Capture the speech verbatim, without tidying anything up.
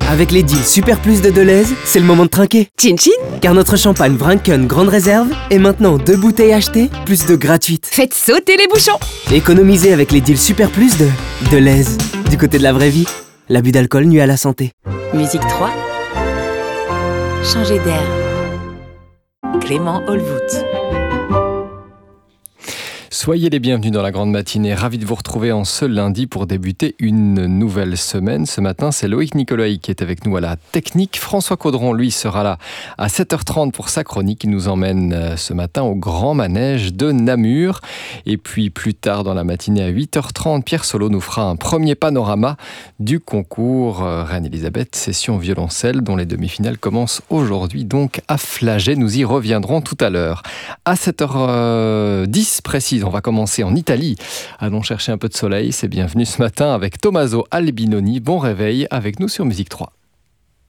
Avec les deals Super Plus de Deleuze, c'est le moment de trinquer. Chin chin. Car notre champagne Vrinken Grande Réserve est maintenant deux bouteilles achetées, plus de gratuites. Faites sauter les bouchons. Économisez avec les deals Super Plus de Deleuze. Du côté de la vraie vie, l'abus d'alcool nuit à la santé. Musique trois. Changer d'air. Clément Holvout. Soyez les bienvenus dans la grande matinée. Ravi de vous retrouver en ce lundi pour débuter une nouvelle semaine. Ce matin, c'est Loïc Nicolai qui est avec nous à la technique. François Caudron, lui, sera là à sept heures trente pour sa chronique. Il nous emmène ce matin au Grand Manège de Namur. Et puis plus tard dans la matinée à huit heures trente, Pierre Solo nous fera un premier panorama du concours Reine-Elisabeth session violoncelle dont les demi-finales commencent aujourd'hui donc à Flagey. Nous y reviendrons tout à l'heure. À sept heures dix précise, on va commencer en Italie. Allons chercher un peu de soleil. C'est bienvenu ce matin avec Tommaso Albinoni. Bon réveil avec nous sur Musique trois.